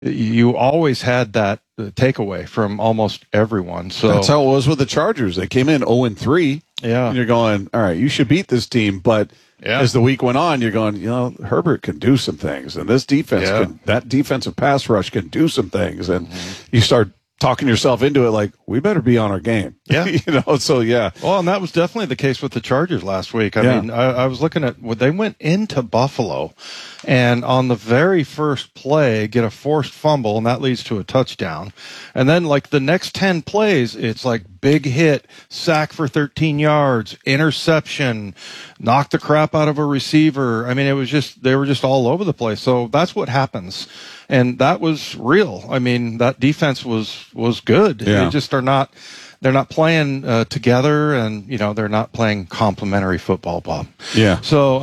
you always had that takeaway from almost everyone. So that's how it was with the Chargers. They came in 0-3. Yeah. And you're going, all right, you should beat this team. But as the week went on, you're going, Herbert can do some things. And this defense, that defensive pass rush can do some things. And you start talking yourself into it like, we better be on our game. Yeah. Well, and that was definitely the case with the Chargers last week. I mean, I was looking at they went into Buffalo and on the very first play get a forced fumble, and that leads to a touchdown. And then like the next 10 plays, it's like big hit, sack for 13 yards, interception, knock the crap out of a receiver. I mean, they were just all over the place. So that's what happens. And that was real. I mean, that defense was good. Yeah. They just they're not playing together, and they're not playing complementary football, Bob. Yeah. So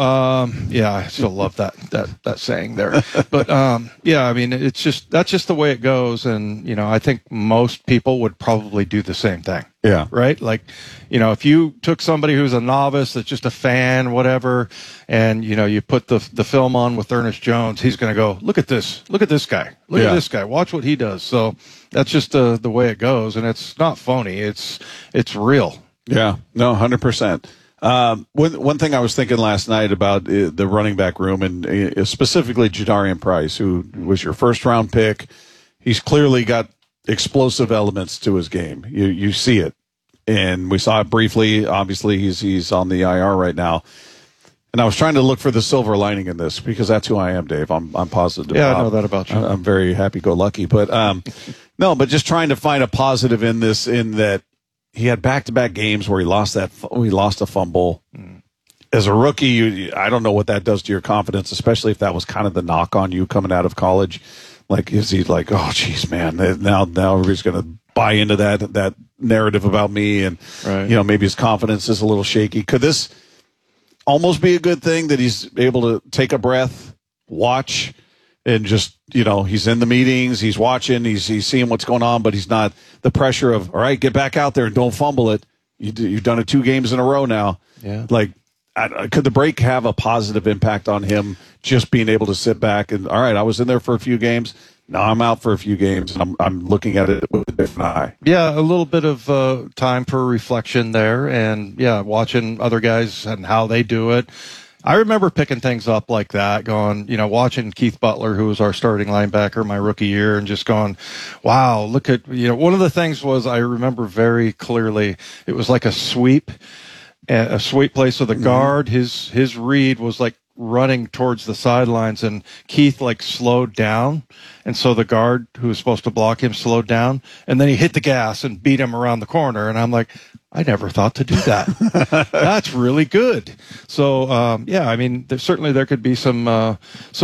I still love that saying there. But I mean, that's just the way it goes, and I think most people would probably do the same thing. Yeah. Right? Like, if you took somebody who's a novice that's just a fan, whatever, and, you put the film on with Ernest Jones, he's going to go, look at this guy. Look at this guy. Watch what he does. So that's just the way it goes. And it's not phony. It's real. Yeah. No, 100%. One thing I was thinking last night about the running back room, and specifically Jadarian Price, who was your first round pick. He's clearly got explosive elements to his game. You see it. And we saw it briefly. Obviously, he's on the IR right now. And I was trying to look for the silver lining in this because that's who I am, Dave. I'm positive. Yeah, I know that about you. I'm very happy-go-lucky. But but just trying to find a positive in this, in that he had back-to-back games where he lost a fumble. As a rookie, I don't know what that does to your confidence, especially if that was kind of the knock on you coming out of college. Like, is he like, oh, geez, man, now everybody's going to buy into that narrative about me, and maybe his confidence is a little shaky. Could this almost be a good thing that he's able to take a breath, watch, and just he's in the meetings, he's watching, he's seeing what's going on, but he's not the pressure of, all right, get back out there and don't fumble it. You've done it 2 games in a row now. Yeah, like. Could the break have a positive impact on him just being able to sit back and, all right, I was in there for a few games. Now I'm out for a few games, and I'm looking at it with a different eye. Yeah, a little bit of time for reflection there, and, watching other guys and how they do it. I remember picking things up like that, going, watching Keith Butler, who was our starting linebacker my rookie year, and just going, wow, look at, one of the things was I remember very clearly, it was like a sweep play. So the guard, his read was like running towards the sidelines, and Keith like slowed down. And so the guard who was supposed to block him slowed down, and then he hit the gas and beat him around the corner. And I'm like, I never thought to do that. That's really good. So, I mean, there could be some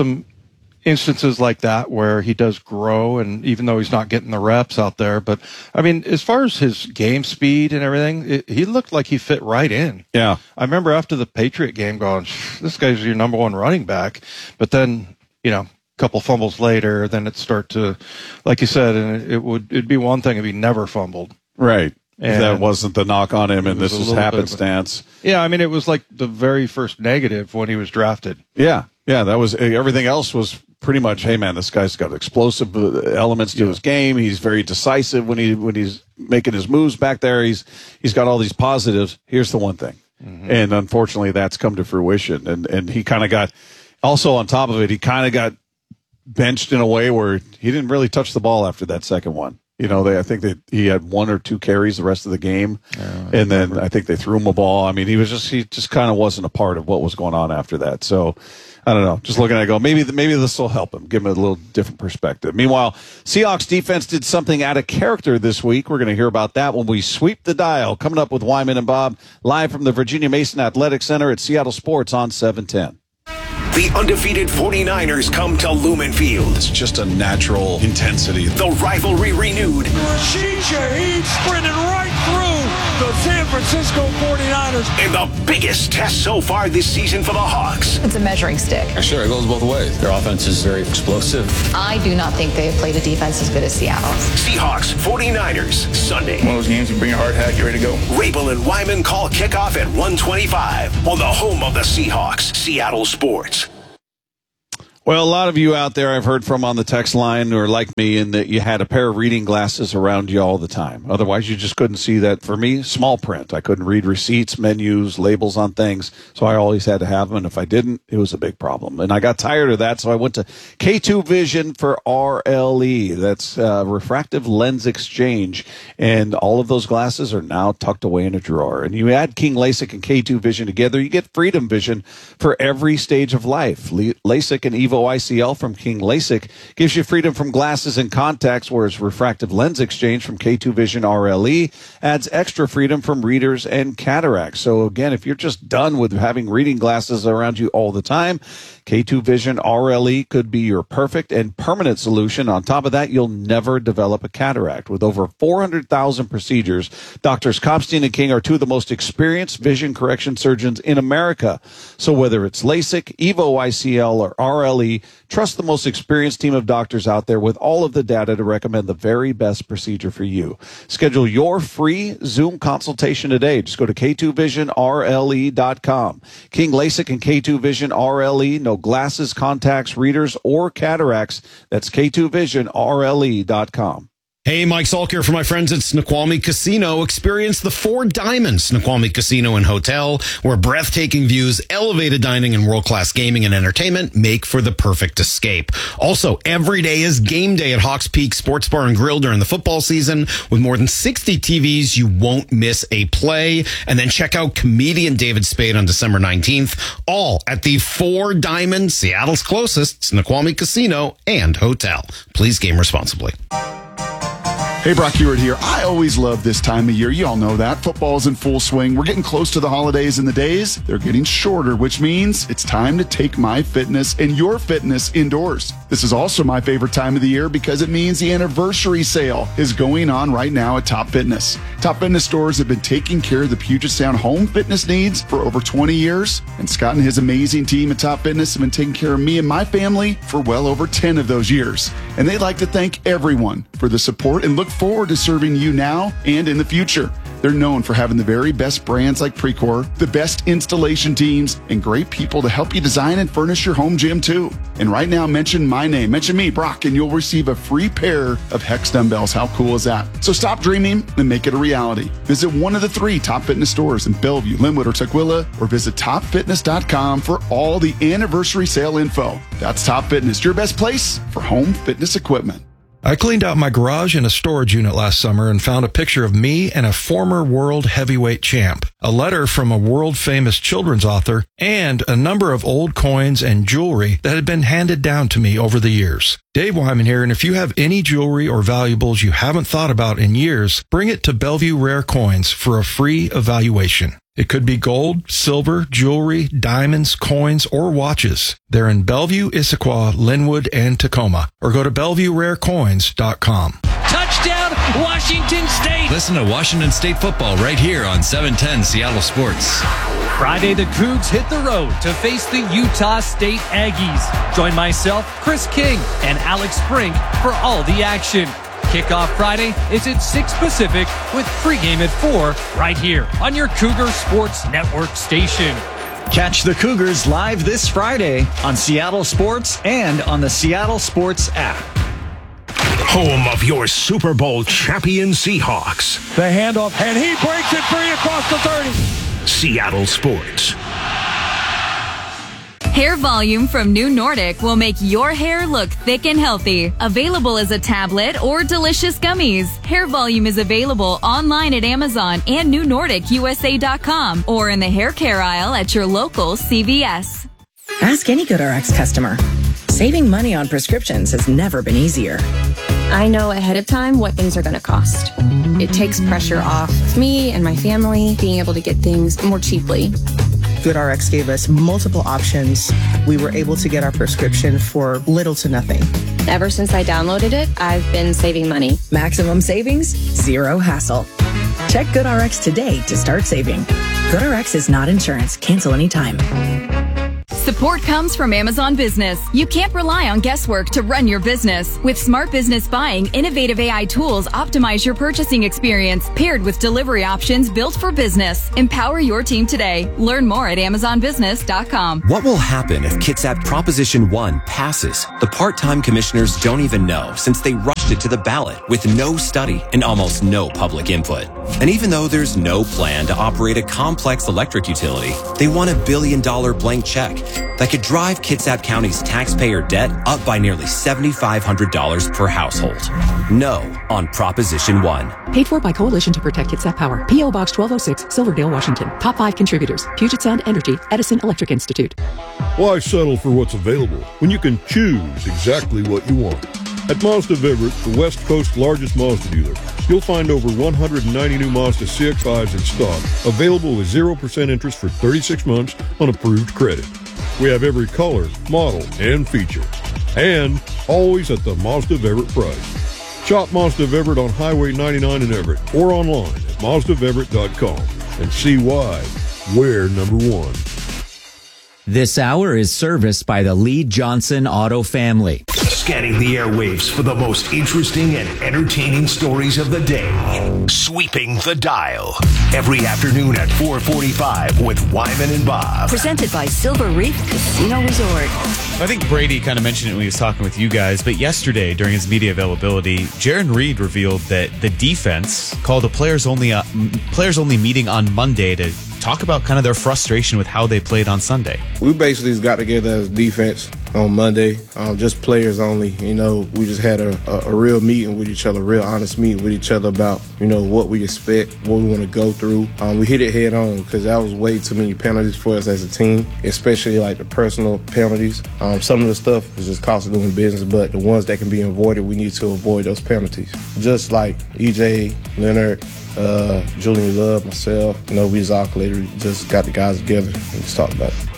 instances like that where he does grow, and even though he's not getting the reps out there, but I mean, as far as his game speed and everything, he looked like he fit right in. Yeah. I remember after the Patriot game going, this guy's your number one running back, but then, a couple fumbles later, then it start to, like you said, and it'd be one thing if he never fumbled. Right. And that wasn't the knock on him, and this is happenstance. Yeah, I mean, it was like the very first negative when he was drafted. Yeah, that was, everything else was pretty much, hey man, this guy's got explosive elements to his game. He's very decisive when he's making his moves back there. He's got all these positives. Here's the one thing, and unfortunately, that's come to fruition. And he kind of got, also on top of it, he kind of got benched in a way where he didn't really touch the ball after that second one. I think that he had 1 or 2 carries the rest of the game, and then I think they threw him a ball. I mean, he just kind of wasn't a part of what was going on after that. So, I don't know. Just looking at it, go, maybe this will help him, give him a little different perspective. Meanwhile, Seahawks defense did something out of character this week. We're going to hear about that when we sweep the dial. Coming up with Wyman and Bob, live from the Virginia Mason Athletic Center at Seattle Sports on 710. The undefeated 49ers come to Lumen Field. It's just a natural intensity. The rivalry renewed. Rashid Shaheed sprinted right through the San Francisco 49ers. And the biggest test so far this season for the Hawks. It's a measuring stick. Sure, it goes both ways. Their offense is very explosive. I do not think they have played a defense as good as Seattle's. Seahawks 49ers Sunday. One of those games you bring your hard hat, get ready to go. Rabel and Wyman call kickoff at 1:25 on the home of the Seahawks, Seattle Sports. Well, a lot of you out there I've heard from on the text line are like me in that you had a pair of reading glasses around you all the time. Otherwise, you just couldn't see that. For me, small print. I couldn't read receipts, menus, labels on things, so I always had to have them, and if I didn't, it was a big problem. And I got tired of that, so I went to K2 Vision for RLE. That's refractive lens exchange, and all of those glasses are now tucked away in a drawer. And you add King LASIK and K2 Vision together, you get Freedom Vision for every stage of life. LASIK and Evo ICL from King LASIK gives you freedom from glasses and contacts, whereas refractive lens exchange from K2 Vision RLE adds extra freedom from readers and cataracts. So again, if you're just done with having reading glasses around you all the time, K2 Vision RLE could be your perfect and permanent solution. On top of that, you'll never develop a cataract. With over 400,000 procedures, Doctors Kopstein and King are two of the most experienced vision correction surgeons in America. So whether it's LASIK, Evo ICL, or RLE, trust the most experienced team of doctors out there with all of the data to recommend the very best procedure for you. Schedule your free Zoom consultation today. Just go to K2VisionRLE.com. King LASIK and K2 Vision RLE, no glasses, contacts, readers, or cataracts. That's K2VisionRLE.com. Hey, Mike Salk here for my friends at Snoqualmie Casino. Experience the Four Diamonds Snoqualmie Casino and Hotel, where breathtaking views, elevated dining, and world-class gaming and entertainment make for the perfect escape. Also, every day is game day at Hawks Peak Sports Bar and Grill during the football season. With more than 60 TVs, you won't miss a play. And then check out comedian David Spade on December 19th, all at the Four Diamonds, Seattle's closest Snoqualmie Casino and Hotel. Please game responsibly. Hey, Brock Hewitt here. I always love this time of year. You all know that. Football's in full swing. We're getting close to the holidays, and the days, they're getting shorter, which means it's time to take my fitness and your fitness indoors. This is also my favorite time of the year because it means the anniversary sale is going on right now at Top Fitness. Top Fitness stores have been taking care of the Puget Sound home fitness needs for over 20 years, and Scott and his amazing team at Top Fitness have been taking care of me and my family for well over 10 of those years. And they'd like to thank everyone for the support and look forward to serving you now and in the future. They're known for having the very best brands like Precor, the best installation teams, and great people to help you design and furnish your home gym too. And right now, mention my name, mention me, Brock, and you'll receive a free pair of Hex dumbbells. How cool is that? So stop dreaming and make it a reality. Visit one of the 3 Top Fitness stores in Bellevue, Linwood, or Tukwila, or visit topfitness.com for all the anniversary sale info. That's Top Fitness, your best place for home fitness equipment. I cleaned out my garage and a storage unit last summer and found a picture of me and a former world heavyweight champ, a letter from a world-famous children's author, and a number of old coins and jewelry that had been handed down to me over the years. Dave Wyman here, and if you have any jewelry or valuables you haven't thought about in years, bring it to Bellevue Rare Coins for a free evaluation. It could be gold, silver, jewelry, diamonds, coins, or watches. They're in Bellevue, Issaquah, Linwood, and Tacoma. Or go to BellevueRareCoins.com. Touchdown, Washington State! Listen to Washington State football right here on 710 Seattle Sports. Friday, the Cougs hit the road to face the Utah State Aggies. Join myself, Chris King, and Alex Brink for all the action. Kickoff Friday is at 6 Pacific with pregame at 4 right here on your Cougar Sports Network station. Catch the Cougars live this Friday on Seattle Sports and on the Seattle Sports app. Home of your Super Bowl champion Seahawks. The handoff, and he breaks it free across the 30. Seattle Sports. Hair Volume from New Nordic will make your hair look thick and healthy. Available as a tablet or delicious gummies. Hair Volume is available online at Amazon and NewNordicUSA.com or in the hair care aisle at your local CVS. Ask any GoodRx customer. Saving money on prescriptions has never been easier. I know ahead of time what things are going to cost. It takes pressure off me and my family being able to get things more cheaply. GoodRx gave us multiple options. We were able to get our prescription for little to nothing. Ever since I downloaded it, I've been saving money. Maximum savings, zero hassle. Check GoodRx today to start saving. GoodRx is not insurance. Cancel anytime. Support comes from Amazon Business. You can't rely on guesswork to run your business. With Smart Business Buying, innovative AI tools optimize your purchasing experience, paired with delivery options built for business. Empower your team today. Learn more at AmazonBusiness.com. What will happen if Kitsap Proposition 1 passes? The part-time commissioners don't even know, since they rushed it to the ballot with no study and almost no public input. And even though there's no plan to operate a complex electric utility, they want $1 billion blank check that could drive Kitsap County's taxpayer debt up by nearly $7,500 per household. No on Proposition 1. Paid for by Coalition to Protect Kitsap Power. P.O. Box 1206, Silverdale, Washington. Top 5 contributors: Puget Sound Energy, Edison Electric Institute. Why settle for what's available when you can choose exactly what you want? At Mazda of Everett, the West Coast's largest Mazda dealer, you'll find over 190 new Mazda CX-5s in stock, available with 0% interest for 36 months on approved credit. We have every color, model, and feature. And always at the Mazda of Everett price. Shop Mazda of Everett on Highway 99 in Everett or online at MazdaofEverett.com and see why we're number one. This hour is serviced by the Lee Johnson Auto family. Scanning the airwaves for the most interesting and entertaining stories of the day. Sweeping the dial. Every afternoon at 4:45 with Wyman and Bob. Presented by Silver Reef Casino Resort. I think Brady kind of mentioned it when he was talking with you guys, but yesterday during his media availability, Jaron Reed revealed that the defense called a players only meeting on Monday to talk about kind of their frustration with how they played on Sunday. We basically just got together as defense on Monday, just players only. You know, we just had a real meeting with each other, real honest meeting with each other about, you know, what we expect, what we want to go through. We hit it head on because that was way too many penalties for us as a team, especially like the personal penalties. Some of the stuff is just cost of doing business, but the ones that can be avoided, we need to avoid those penalties. Just like EJ, Leonard, Julian Love, myself, you know, we just all collated, just got the guys together and just talked about it.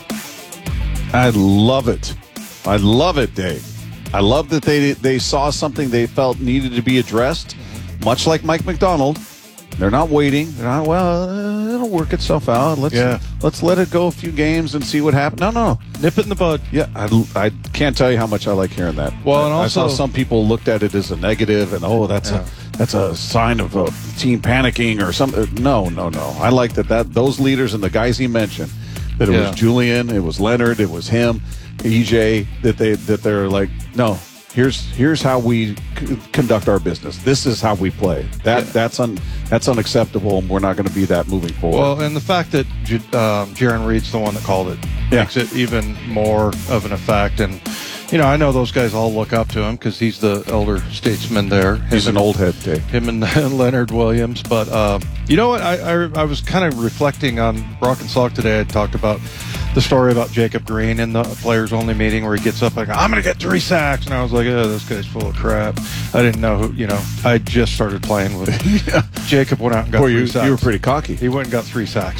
I love it. I love it, Dave. I love that they saw something they felt needed to be addressed, much like Mike McDonald. They're not waiting. They're not, well, it'll work itself out. Let's let it go a few games and see what happens. No. Nip it in the bud. Yeah, I can't tell you how much I like hearing that. Well, and also, I saw some people looked at it as a negative and, that's a sign of a team panicking or something. No. I like that those leaders and the guys he mentioned, that it was Julian, it was Leonard, it was him, EJ, that they're like, no, here's how we conduct our business. This is how we play. That's unacceptable, and we're not going to be that moving forward. Well, and the fact that Jaron Reed's the one that called it makes it even more of an effect. And you know, I know those guys all look up to him because he's the elder statesman there. He's an old head, Dave. Him and Leonard Williams. But you know what? I was kind of reflecting on Brock and Salk today. I talked about the story about Jacob Green in the players-only meeting where he gets up like, I'm going to get 3 sacks. And I was like, oh, this guy's full of crap. I didn't know who, you know, I just started playing with Jacob went out and got 3 sacks. You were pretty cocky. He went and got 3 sacks.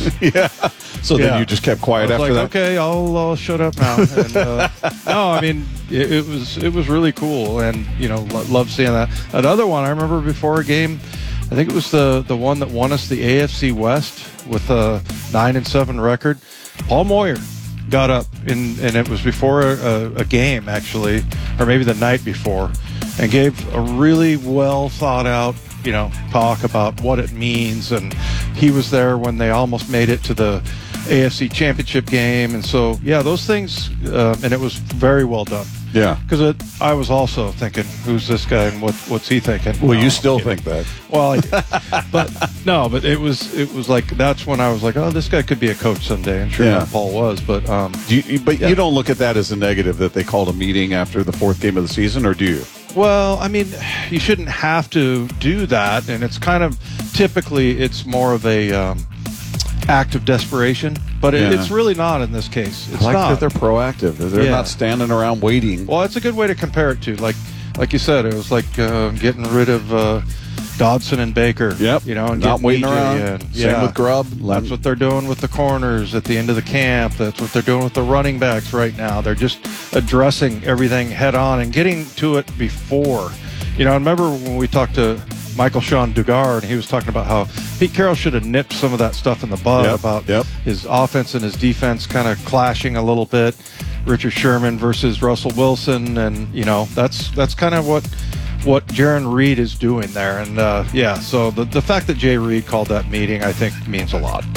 So then you just kept quiet after that? Okay, I'll shut up now. And, no, I mean, it was really cool. And, you know, love seeing that. Another one, I remember before a game, I think it was the one that won us the AFC West with a 9-7 record. Paul Moyer got up, and it was before a game, actually, or maybe the night before, and gave a really well thought out, you know, talk about what it means. And he was there when they almost made it to the AFC Championship game. And so, yeah, those things, and it was very well done. Yeah. Because I was also thinking, who's this guy and what's he thinking? Well, you still think that. Well, but it was like, that's when I was like, oh, this guy could be a coach someday. And sure enough, Paul was. But you don't look at that as a negative that they called a meeting after the 4th game of the season, or do you? Well, I mean, you shouldn't have to do that. And it's kind of, typically, it's more of a act of desperation. But it's really not in this case. It's I like not. that they're proactive. They're not standing around waiting. Well, it's a good way to compare it to. Like you said, it was like getting rid of Dodson and Baker. Yep. You know, and not waiting around. In. Same with Grubb. That's what they're doing with the corners at the end of the camp. That's what they're doing with the running backs right now. They're just addressing everything head on and getting to it before. You know, I remember when we talked to Michael Sean Dugard, and he was talking about how Pete Carroll should have nipped some of that stuff in the bud about his offense and his defense kind of clashing a little bit. Richard Sherman versus Russell Wilson, and that's kind of what Jaron Reed is doing there. And so the fact that Jay Reed called that meeting, I think, means a lot.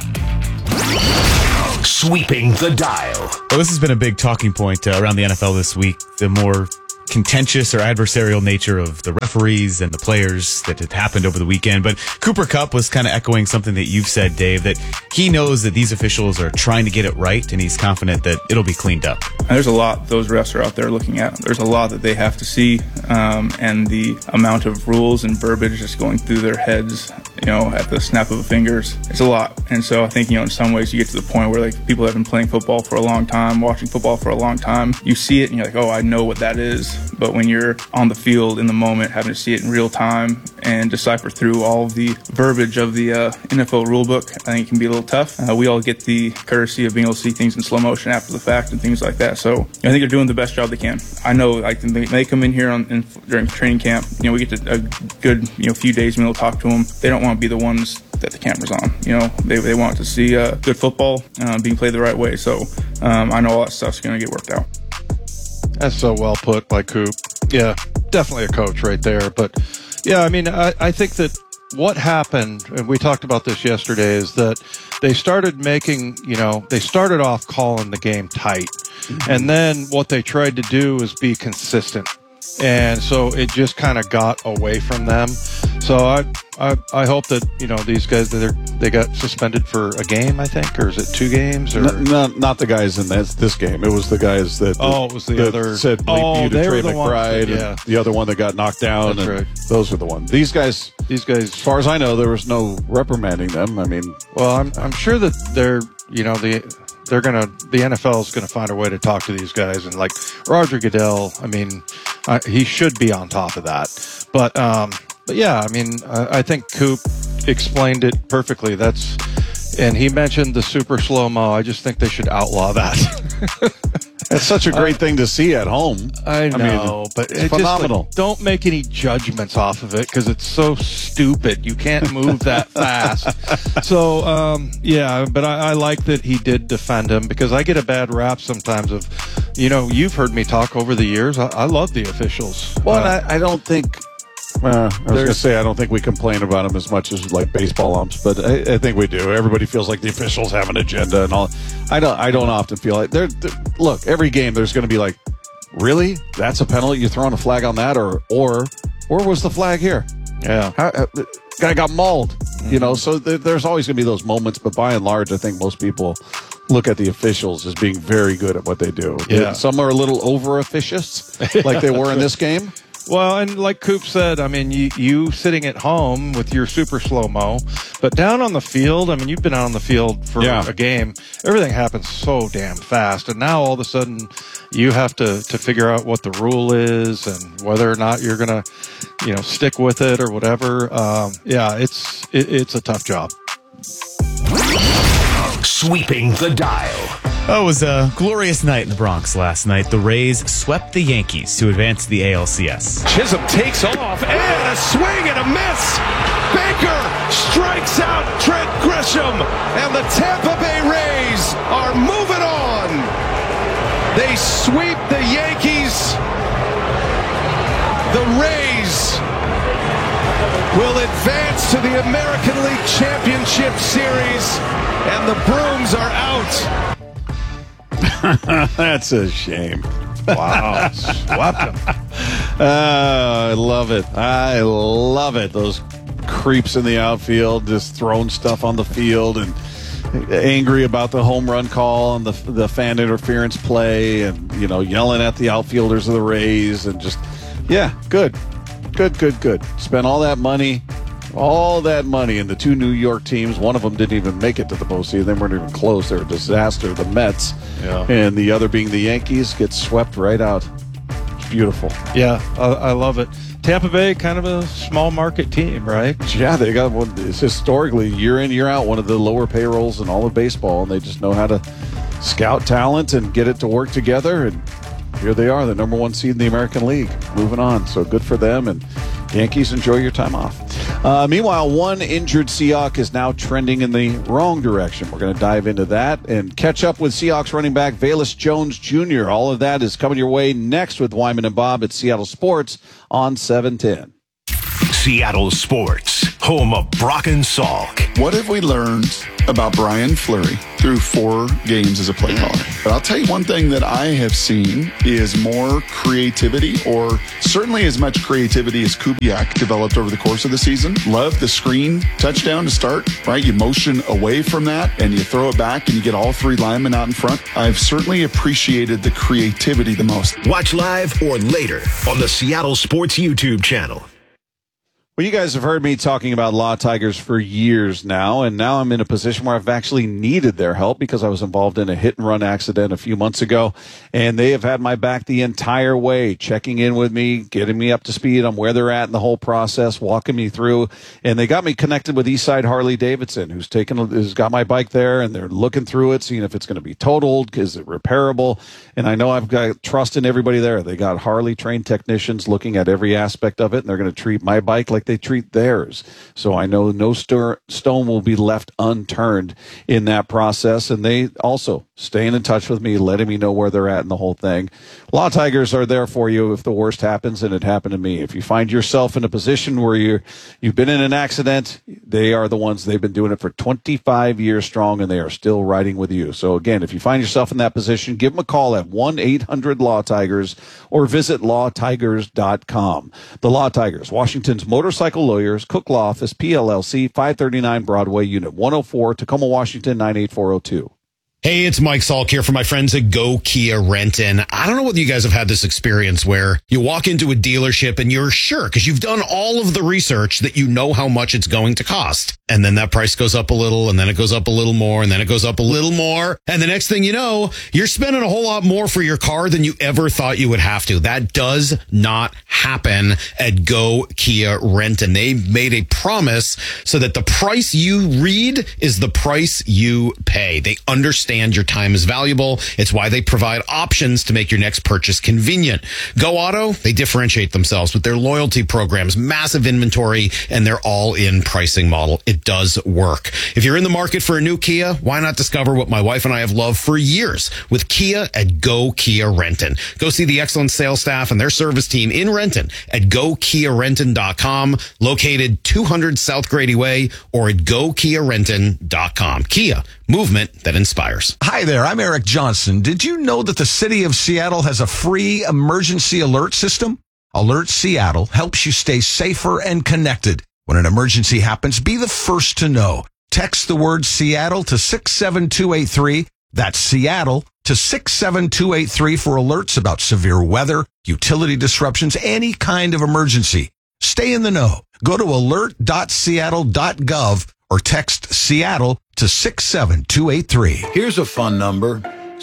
Sweeping the dial. Well, this has been a big talking point around the NFL this week. The more contentious or adversarial nature of the referees and the players that had happened over the weekend. But Cooper Kupp was kind of echoing something that you've said, Dave, that he knows that these officials are trying to get it right, and he's confident that it'll be cleaned up. There's a lot those refs are out there looking at. There's a lot that they have to see, and the amount of rules and verbiage just going through their heads, at the snap of the fingers, it's a lot. And so I think, in some ways you get to the point where people have been playing football for a long time, watching football for a long time, you see it and you're like, oh, I know what that is. But when you're on the field in the moment, having to see it in real time and decipher through all of the verbiage of the NFL rulebook, I think it can be a little tough. We all get the courtesy of being able to see things in slow motion after the fact and things like that. So I think they're doing the best job they can. I know they come in here during training camp. We get a good few days and we'll talk to them. They don't want to be the ones that the camera's on. They want to see good football being played the right way. So I know all that stuff's going to get worked out. That's so well put by Coop. Yeah, definitely a coach right there. But yeah, I think that what happened, and we talked about this yesterday, is that they started they started off calling the game tight. Mm-hmm. And then what they tried to do is be consistent. And so it just kind of got away from them. So I hope that these guys they got suspended for a game, I think, or is it 2 games? Or not the guys in this game. It was the guys that it was the other said bleep you to Trey McBride, and the other one that got knocked down. That's right. Those were the ones. These guys, as far as I know, there was no reprimanding them. Well, I'm sure that they're the NFL is gonna find a way to talk to these guys, and like Roger Goodell, he should be on top of that. But yeah, I think Coop explained it perfectly. And he mentioned the super slow-mo. I just think they should outlaw that. That's such a great thing to see at home. I know, but it's phenomenal. Just, don't make any judgments off of it because it's so stupid. You can't move that fast. So, but I like that he did defend him because I get a bad rap sometimes of, you've heard me talk over the years. I love the officials. Well, I don't think... I was going to say I don't think we complain about them as much as like baseball umps, but I think we do. Everybody feels like the officials have an agenda and all. I don't often feel like look, every game there's going to be like, really? That's a penalty? You're throwing a flag on that, or was the flag here? Yeah, guy got mauled. So there's always going to be those moments, but by and large, I think most people look at the officials as being very good at what they do. Yeah, some are a little over officious, like they were in this game. Well, and like Coop said, you sitting at home with your super slow-mo, but down on the field, you've been out on the field for a game. Everything happens so damn fast, and now all of a sudden you have to figure out what the rule is and whether or not you're going to, stick with it or whatever. It's a tough job. Sweeping the dial. Oh, it was a glorious night in the Bronx last night. The Rays swept the Yankees to advance to the ALCS. Chisholm takes off, and a swing and a miss. Baker strikes out Trent Grisham, and the Tampa Bay Rays are moving on. They sweep the Yankees. The Rays will advance to the American League Championship Series, and the Brooms are out. That's a shame. Wow. Swept them. I love it. I love it. Those creeps in the outfield just throwing stuff on the field and angry about the home run call and the fan interference play and, yelling at the outfielders of the Rays and just, good. Spent all that money and the 2 New York teams. One of them didn't even make it to the postseason. They weren't even close. They were a disaster. The Mets and the other being the Yankees get swept right out. It's beautiful. Yeah, I love it. Tampa Bay, kind of a small market team, right? Yeah, they got one. It's historically year in, year out, one of the lower payrolls in all of baseball, and they just know how to scout talent and get it to work together. And here they are, the number 1 seed in the American League, moving on. So good for them. And Yankees, enjoy your time off. Meanwhile, one injured Seahawk is now trending in the wrong direction. We're going to dive into that and catch up with Seahawks running back Velus Jones Jr. All of that is coming your way next with Wyman and Bob at Seattle Sports on 710. Seattle Sports, home of Brock and Salk. What have we learned about Brian Fleury through 4 games as a play caller? But I'll tell you one thing that I have seen is more creativity, or certainly as much creativity as Kubiak developed over the course of the season. Love the screen touchdown to start, right? You motion away from that and you throw it back and you get all 3 linemen out in front. I've certainly appreciated the creativity the most. Watch live or later on the Seattle Sports YouTube channel. Well, you guys have heard me talking about Law Tigers for years now, and now I'm in a position where I've actually needed their help because I was involved in a hit-and-run accident a few months ago, and they have had my back the entire way, checking in with me, getting me up to speed on where they're at in the whole process, walking me through, and they got me connected with Eastside Harley-Davidson, who's got my bike there, and they're looking through it, seeing if it's going to be totaled, is it repairable, and I know I've got trust in everybody there. They got Harley-trained technicians looking at every aspect of it, and they're going to treat my bike like they treat theirs. So I know no stone will be left unturned in that process. And they also staying in touch with me, letting me know where they're at in the whole thing. Law Tigers are there for you if the worst happens, and it happened to me. If you find yourself in a position where you've been in an accident, they are the ones. They've been doing it for 25 years strong, and they are still riding with you. So again, if you find yourself in that position, give them a call at 1-800-LAW-TIGERS or visit lawtigers.com. The Law Tigers, Washington's motorcycle lawyers, Cook Law Office, PLLC, 539 Broadway, Unit 104, Tacoma, Washington, 98402. Hey, it's Mike Salk here from my friends at Go Kia Renton. I don't know whether you guys have had this experience where you walk into a dealership and you're sure, because you've done all of the research, that you know how much it's going to cost. And then that price goes up a little, and then it goes up a little more, and then it goes up a little more. And the next thing you know, you're spending a whole lot more for your car than you ever thought you would have to. That does not happen at Go Kia Renton. They made a promise so that the price you read is the price you pay. They understand your time is valuable. It's why they provide options to make your next purchase convenient. Go Auto, they differentiate themselves with their loyalty programs, massive inventory, and their all-in pricing model. It does work. If you're in the market for a new Kia, why not discover what my wife and I have loved for years with Kia at Go Kia Renton? Go see the excellent sales staff and their service team in Renton at GoKiaRenton.com, located 200 South Grady Way, or at GoKiaRenton.com. Kia, movement that inspires. Hi there, I'm Eric Johnson. Did you know that the city of Seattle has a free emergency alert system? Alert Seattle helps you stay safer and connected. When an emergency happens, be the first to know. Text the word Seattle to 67283. That's Seattle to 67283 for alerts about severe weather, utility disruptions, any kind of emergency. Stay in the know. Go to alert.seattle.gov or text Seattle to 67283. Here's a fun number,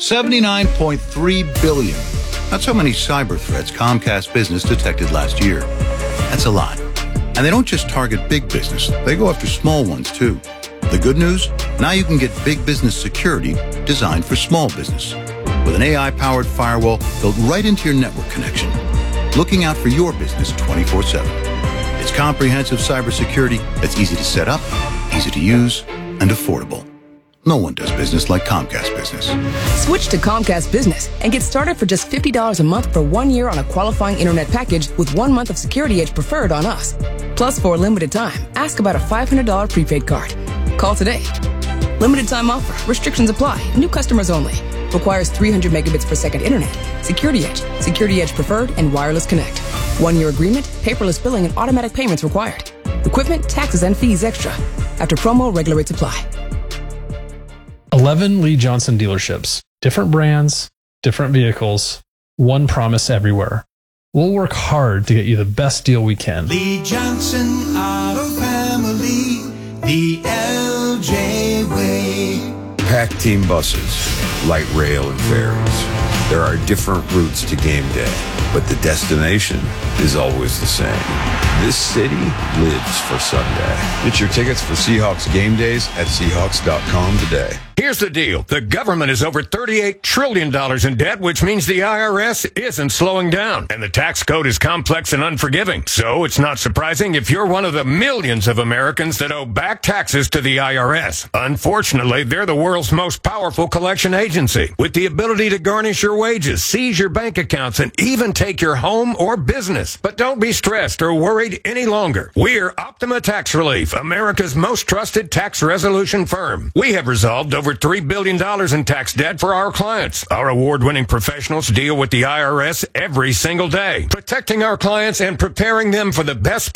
79.3 billion. That's how many cyber threats Comcast Business detected last year. That's a lot. And they don't just target big business, they go after small ones too. The good news? Now you can get big business security designed for small business. With an AI-powered firewall built right into your network connection. Looking out for your business 24/7. It's comprehensive cybersecurity that's easy to set up, easy to use, and affordable. No one does business like Comcast Business. Switch to Comcast Business and get started for just $50 a month for 1 year on a qualifying internet package with 1 month of Security Edge preferred on us. Plus, for a limited time, ask about a $500 prepaid card. Call today. Limited time offer. Restrictions apply. New customers only. Requires 300 megabits per second internet. Security Edge. Security Edge preferred and wireless connect. 1 year agreement, paperless billing, and automatic payments required. Equipment, taxes, and fees extra. After promo, regular rates apply. 11 Lee Johnson dealerships. Different brands, different vehicles, one promise everywhere. We'll work hard to get you the best deal we can. Lee Johnson Auto Family, the LJ way. Packed team buses, light rail and ferries. There are different routes to game day, but the destination is always the same. This city lives for Sunday. Get your tickets for Seahawks game days at Seahawks.com today. Here's the deal. The government is over $38 trillion in debt, which means the IRS isn't slowing down. And the tax code is complex and unforgiving. So it's not surprising if you're one of the millions of Americans that owe back taxes to the IRS. Unfortunately, they're the world's most powerful collection agency, with the ability to garnish your wages, seize your bank accounts, and even take your home or business. But don't be stressed or worried any longer. We're Optima Tax Relief, America's most trusted tax resolution firm. We have resolved over $3 billion in tax debt for our clients. Our award-winning professionals deal with the IRS every single day, protecting our clients and preparing them for the best